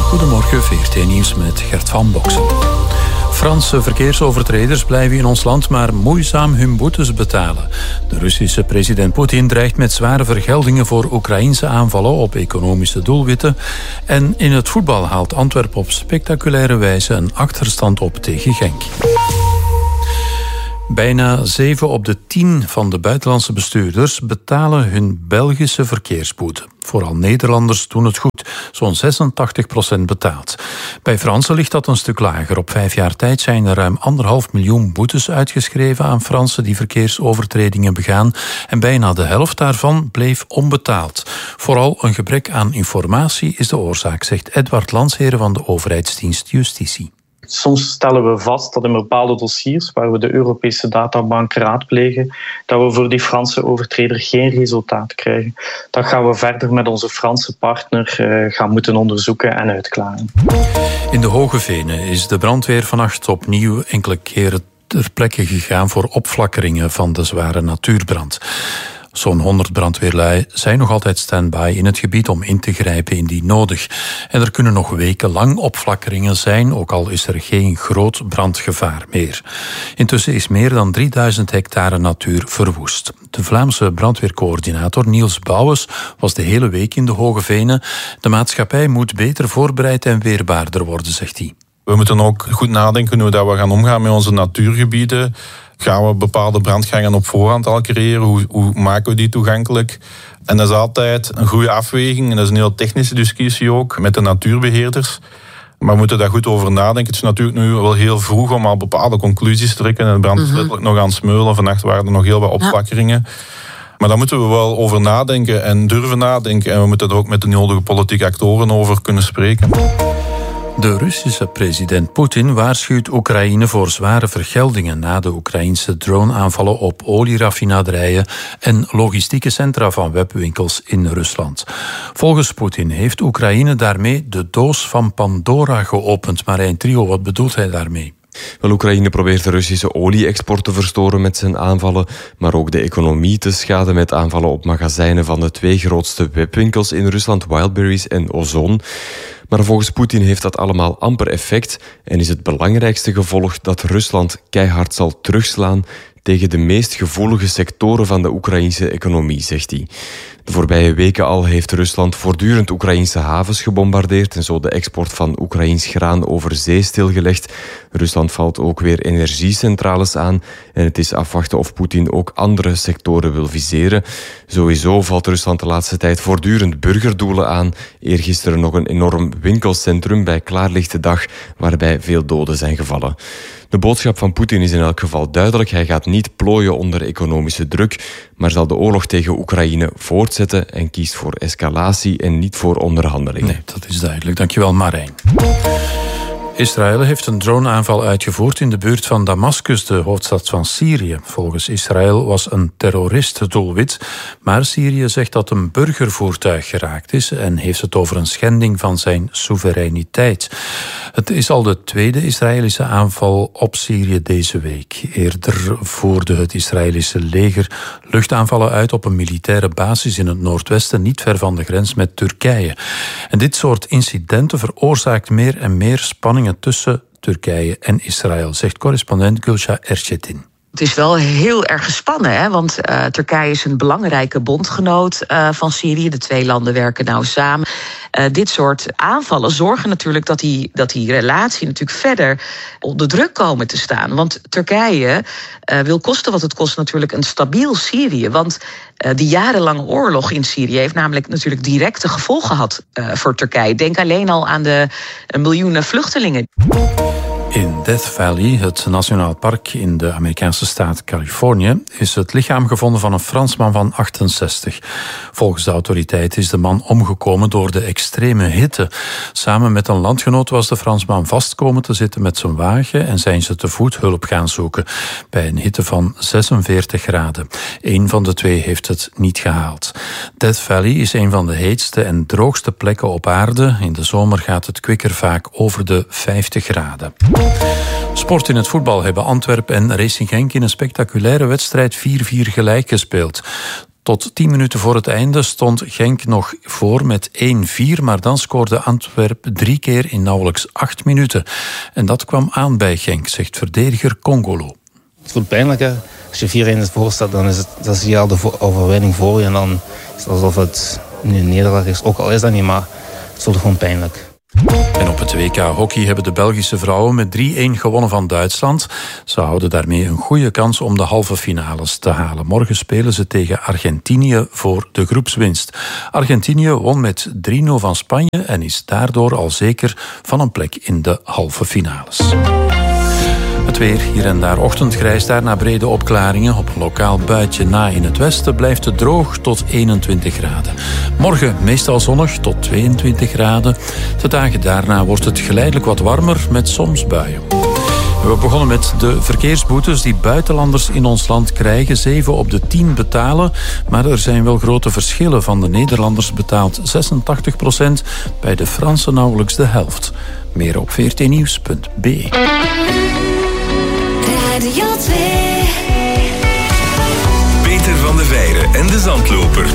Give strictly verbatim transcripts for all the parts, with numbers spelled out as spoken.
Goedemorgen, V R T Nieuws met Gert van Boksen. Franse verkeersovertreders blijven in ons land maar moeizaam hun boetes betalen. De Russische president Poetin dreigt met zware vergeldingen voor Oekraïnse aanvallen op economische doelwitten. En in het voetbal haalt Antwerpen op spectaculaire wijze een achterstand op tegen Genk. Bijna zeven op de tien van de buitenlandse bestuurders betalen hun Belgische verkeersboete. Vooral Nederlanders doen het goed, zo'n zesentachtig procent betaalt. Bij Fransen ligt dat een stuk lager. Op vijf jaar tijd zijn er ruim anderhalf miljoen boetes uitgeschreven aan Fransen die verkeersovertredingen begaan. En bijna de helft daarvan bleef onbetaald. Vooral een gebrek aan informatie is de oorzaak, zegt Edward Landsheren van de overheidsdienst Justitie. Soms stellen we vast dat in bepaalde dossiers waar we de Europese databank raadplegen, dat we voor die Franse overtreder geen resultaat krijgen. Dat gaan we verder met onze Franse partner uh, gaan moeten onderzoeken en uitklaren. In de Hoge Venen is de brandweer vannacht opnieuw enkele keren ter plekke gegaan voor opflakkeringen van de zware natuurbrand. Zo'n honderd brandweerlui zijn nog altijd stand-by in het gebied om in te grijpen indien nodig. En er kunnen nog wekenlang opflakkeringen zijn, ook al is er geen groot brandgevaar meer. Intussen is meer dan drieduizend hectare natuur verwoest. De Vlaamse brandweercoördinator Niels Bouwens was de hele week in de Hoge Venen. De maatschappij moet beter voorbereid en weerbaarder worden, zegt hij. We moeten ook goed nadenken hoe we gaan omgaan met onze natuurgebieden. Gaan we bepaalde brandgangen op voorhand al creëren? Hoe, hoe maken we die toegankelijk? En dat is altijd een goede afweging. En dat is een heel technische discussie ook met de natuurbeheerders. Maar we moeten daar goed over nadenken. Het is natuurlijk nu wel heel vroeg om al bepaalde conclusies te trekken. En de brand is mm-hmm. letterlijk nog aan het smeulen. Vannacht waren er nog heel wat opflakkeringen. Ja. Maar daar moeten we wel over nadenken en durven nadenken. En we moeten er ook met de nodige politieke actoren over kunnen spreken. De Russische president Poetin waarschuwt Oekraïne voor zware vergeldingen na de Oekraïnse drone-aanvallen op olieraffinaderijen en logistieke centra van webwinkels in Rusland. Volgens Poetin heeft Oekraïne daarmee de doos van Pandora geopend. Marijn Trio, wat bedoelt hij daarmee? Wel, Oekraïne probeert de Russische olie-export te verstoren met zijn aanvallen, maar ook de economie te schaden met aanvallen op magazijnen van de twee grootste webwinkels in Rusland, Wildberries en Ozon. Maar volgens Poetin heeft dat allemaal amper effect en is het belangrijkste gevolg dat Rusland keihard zal terugslaan tegen de meest gevoelige sectoren van de Oekraïnse economie, zegt hij. De voorbije weken al heeft Rusland voortdurend Oekraïnse havens gebombardeerd en zo de export van Oekraïns graan over zee stilgelegd. Rusland valt ook weer energiecentrales aan en het is afwachten of Poetin ook andere sectoren wil viseren. Sowieso valt Rusland de laatste tijd voortdurend burgerdoelen aan. Eergisteren nog een enorm winkelcentrum bij klaarlichte dag waarbij veel doden zijn gevallen. De boodschap van Poetin is in elk geval duidelijk. Hij gaat niet plooien onder economische druk, maar zal de oorlog tegen Oekraïne voortzetten en kiest voor escalatie en niet voor onderhandelingen. Nee, dat is duidelijk. Dankjewel, Marijn. Israël heeft een droneaanval uitgevoerd in de buurt van Damascus, de hoofdstad van Syrië. Volgens Israël was een terrorist het doelwit, maar Syrië zegt dat een burgervoertuig geraakt is en heeft het over een schending van zijn soevereiniteit. Het is al de tweede Israëlische aanval op Syrië deze week. Eerder voerde het Israëlische leger luchtaanvallen uit op een militaire basis in het noordwesten, niet ver van de grens met Turkije. En dit soort incidenten veroorzaakt meer en meer spanningen tussen Turkije en Israël, zegt correspondent Gülşah Erçetin. Het is wel heel erg gespannen, hè? want uh, Turkije is een belangrijke bondgenoot uh, van Syrië. De twee landen werken nauw samen. Uh, dit soort aanvallen zorgen natuurlijk dat die, dat die relatie natuurlijk verder onder druk komen te staan. Want Turkije uh, wil kosten wat het kost natuurlijk een stabiel Syrië. Want uh, die jarenlange oorlog in Syrië heeft namelijk natuurlijk directe gevolgen gehad uh, voor Turkije. Denk alleen al aan de uh, miljoenen vluchtelingen. In Death Valley, het nationaal park in de Amerikaanse staat Californië, is het lichaam gevonden van een Fransman van achtenzestig. Volgens de autoriteit is de man omgekomen door de extreme hitte. Samen met een landgenoot was de Fransman vast komen te zitten met zijn wagen en zijn ze te voet hulp gaan zoeken bij een hitte van zesenveertig graden. Eén van de twee heeft het niet gehaald. Death Valley is een van de heetste en droogste plekken op aarde. In de zomer gaat het kwik er vaak over de vijftig graden. Sport in het voetbal hebben Antwerpen en Racing Genk in een spectaculaire wedstrijd vier vier gelijk gespeeld. Tot tien minuten voor het einde stond Genk nog voor met één vier, maar dan scoorde Antwerp drie keer in nauwelijks acht minuten. En dat kwam aan bij Genk, zegt verdediger Congolo. Het voelt pijnlijk, hè. Als je vier één voor staat, dan is het, dat is hier al de overwinning voor je. En dan is het alsof het nu een nederlaag is. Ook al is dat niet, maar het voelt gewoon pijnlijk. En op het W K hockey hebben de Belgische vrouwen met drie één gewonnen van Duitsland. Ze houden daarmee een goede kans om de halve finales te halen. Morgen spelen ze tegen Argentinië voor de groepswinst. Argentinië won met drie nul van Spanje en is daardoor al zeker van een plek in de halve finales. Het weer, hier en daar ochtendgrijs, daarna brede opklaringen. Op een lokaal buitje na in het westen blijft het droog tot eenentwintig graden. Morgen meestal zonnig tot tweeëntwintig graden. De dagen daarna wordt het geleidelijk wat warmer met soms buien. We begonnen met de verkeersboetes die buitenlanders in ons land krijgen. Zeven op de tien betalen, maar er zijn wel grote verschillen. Van de Nederlanders betaalt zesentachtig procent, bij de Fransen nauwelijks de helft. Meer op v r t nieuws punt b e. Radio twee. Peter van de Veire en de Zandloper.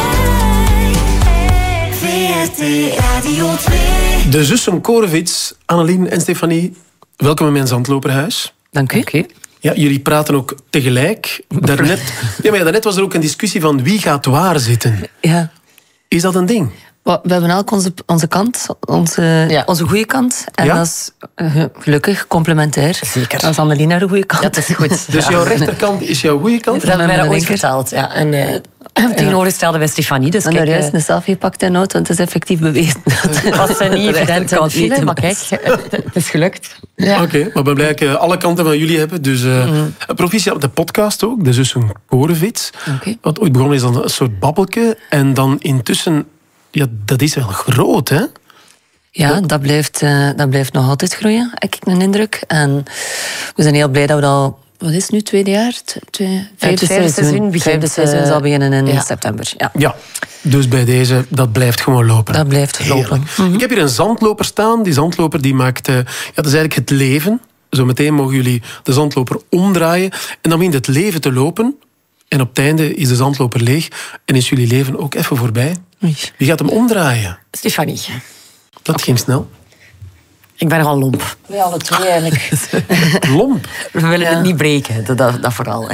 V R T Radio twee. De zussen Korevits, Annelien en Stefanie, welkom in mijn Zandloperhuis. Dank u. Okay. Ja, jullie praten ook tegelijk. Daarnet, ja, maar ja, daarnet was er ook een discussie van wie gaat waar zitten. Ja. Is dat een ding? We hebben elk onze, onze kant, onze, ja. onze goede kant. En ja? dat is uh, gelukkig complementair. Zeker. Dat is Annelien naar de goede kant. Ja, dat is goed. Dus jouw rechterkant is jouw goede kant? Dat hebben wij dat ooit verteld. Ja. En uh, tegenovergestelde bij Stefanie. Dus en kijk, er is een selfie gepakt en nood, want het is effectief bewezen. Dat was niet evident in het film, maar kijk, het is gelukt. Ja. Oké, okay, maar we blijken uh, alle kanten van jullie hebben. Dus uh, mm. proficiat op de podcast ook, de zussen Korevits. Okay. Wat ooit begonnen is dan een soort babbelke. En dan intussen... Ja, dat is wel groot, hè? Ja, dat blijft, uh, dat blijft nog altijd groeien, heb ik een indruk. En we zijn heel blij dat we al... Wat is het nu, tweede jaar? Twee, vijfde seizoen. seizoen, vijfde seizoen zal beginnen in ja. september. Ja. ja, dus bij deze, dat blijft gewoon lopen. Dat blijft lopen. Mm-hmm. Ik heb hier een zandloper staan. Die zandloper die maakt... Uh, ja, dat is eigenlijk het leven. Zometeen mogen jullie de zandloper omdraaien. En dan begint het leven te lopen. En op het einde is de zandloper leeg. En is jullie leven ook even voorbij. Wie gaat hem omdraaien? Stefanie. Dat ging snel. Ik ben nogal lomp. Wij alle twee eigenlijk. Lomp? We willen ja. het niet breken, dat, dat vooral.